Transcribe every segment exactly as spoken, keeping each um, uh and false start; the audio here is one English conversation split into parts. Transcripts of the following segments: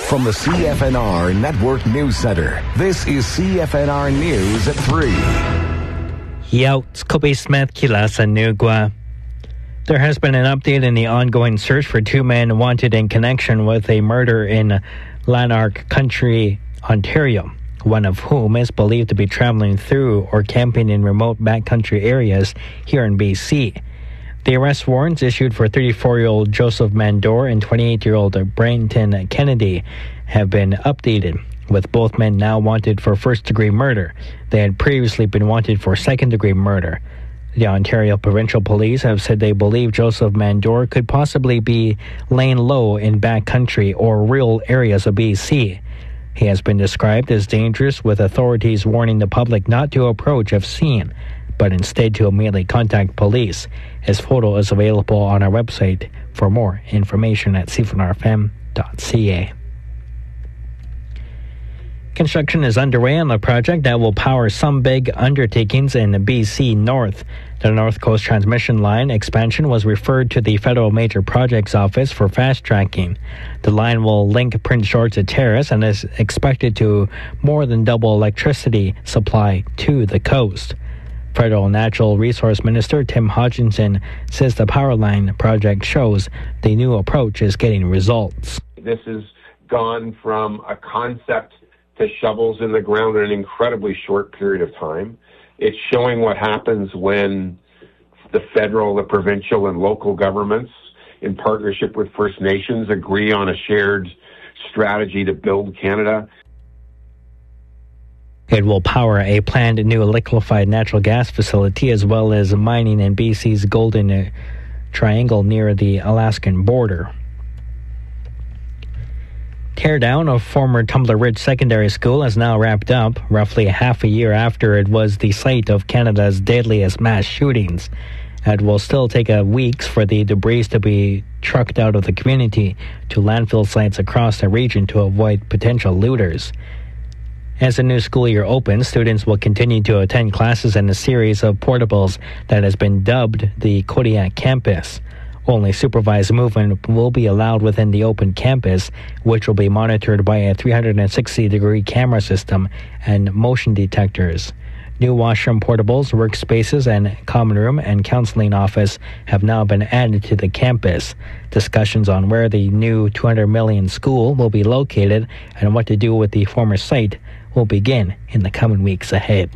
From the C F N R Network News Center, this is C F N R News at three. Yaut's Kobe Smith Kila sa Nugwa. There has been an update in the ongoing search for two men wanted in connection with a murder in Lanark Country, Ontario, one of whom is believed to be traveling through or camping in remote backcountry areas here in B C. The arrest warrants issued for thirty-four-year-old Joseph Mandor and twenty-eight-year-old Brenton Kennedy have been updated, with both men now wanted for first-degree murder. They had previously been wanted for second-degree murder. The Ontario Provincial Police have said they believe Joseph Mandor could possibly be laying low in backcountry or rural areas of B C. He has been described as dangerous, with authorities warning the public not to approach if seen, but instead to immediately contact police. His photo is available on our website for more information at c f n r f m dot c a. Construction is underway on a project that will power some big undertakings in the B C North. The North Coast Transmission Line expansion was referred to the Federal Major Projects Office for fast-tracking. The line will link Prince George to Terrace and is expected to more than double electricity supply to the coast. Federal Natural Resource Minister Tim Hodgkinson says the power line project shows the new approach is getting results. This has gone from a concept to shovels in the ground in an incredibly short period of time. It's showing what happens when the federal, the provincial, and local governments, in partnership with First Nations, agree on a shared strategy to build Canada. It will power a planned new liquefied natural gas facility as well as mining in B C's Golden Triangle near the Alaskan border. Teardown of former Tumbler Ridge Secondary School has now wrapped up, roughly half a year after it was the site of Canada's deadliest mass shootings. It will still take a weeks for the debris to be trucked out of the community to landfill sites across the region to avoid potential looters. As the new school year opens, students will continue to attend classes in a series of portables that has been dubbed the Kodiak Campus. Only supervised movement will be allowed within the open campus, which will be monitored by a three hundred sixty degree camera system and motion detectors. New washroom portables, workspaces, and common room and counseling office have now been added to the campus. Discussions on where the new two hundred million school will be located and what to do with the former site will begin in the coming weeks ahead.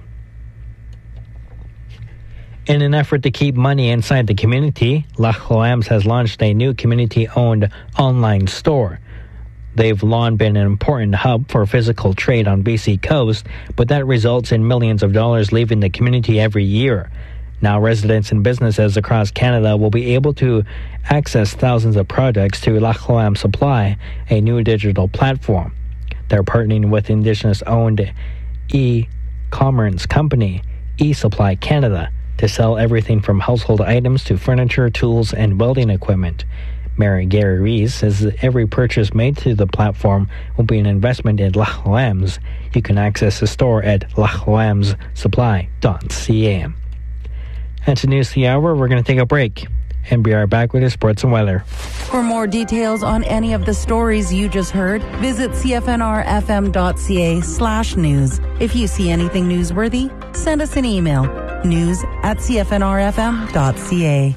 In an effort to keep money inside the community, Lac Loams has launched a new community-owned online store. They've long been an important hub for physical trade on B C coast, but that results in millions of dollars leaving the community every year. Now residents and businesses across Canada will be able to access thousands of products to Lac Loams Supply, a new digital platform. They're partnering with Indigenous-owned e-commerce company, eSupply Canada, to sell everything from household items to furniture, tools, and welding equipment. Mayor Gary Rees says that every purchase made through the platform will be an investment in Lac Loams. You can access the store at lac loams supply dot c a. And to News the Hour, we're going to take a break and be right back with your sports and weather. For more details on any of the stories you just heard, visit c f n r f m dot c a slash news. If you see anything newsworthy, send us an email. News at c f n r f m dot c a.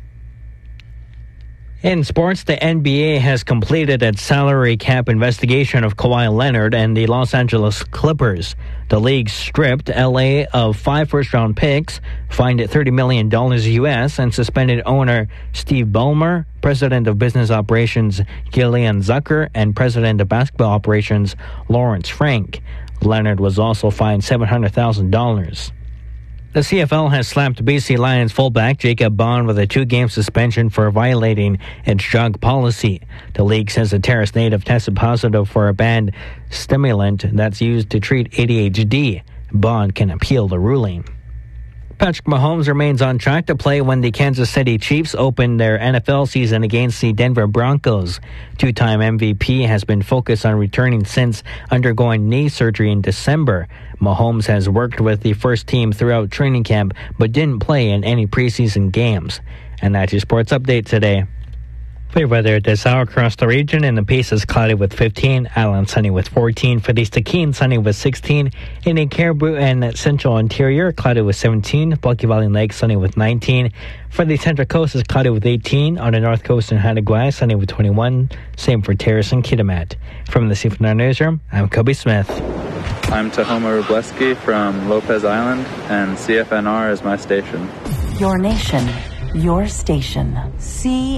In sports, the N B A has completed its salary cap investigation of Kawhi Leonard and the Los Angeles Clippers. The league stripped L A of five first-round picks, fined it thirty million dollars U S, and suspended owner Steve Ballmer, president of business operations Gillian Zucker, and president of basketball operations Lawrence Frank. Leonard was also fined seven hundred thousand dollars. The C F L has slapped B C Lions fullback Jacob Bond with a two-game suspension for violating its drug policy. The league says the Terrace native tested positive for a banned stimulant that's used to treat A D H D. Bond can appeal the ruling. Patrick Mahomes remains on track to play when the Kansas City Chiefs open their N F L season against the Denver Broncos. Two-time M V P has been focused on returning since undergoing knee surgery in December. Mahomes has worked with the first team throughout training camp but didn't play in any preseason games. And that's your sports update today. For your weather this hour across the region, in the Peace is cloudy with fifteen, Island sunny with fourteen, for the Stikine sunny with sixteen, in the Caribou and Central Interior cloudy with seventeen, Bulky Valley and Lake sunny with nineteen, for the Central Coast is cloudy with eighteen, on the North Coast in Haida sunny with twenty-one, same for Terrace and Kitimat. From the C F N R Newsroom, I'm Kobe Smith. I'm Tahoma Rubleski from Lopez Island, and C F N R is my station. Your nation, your station. C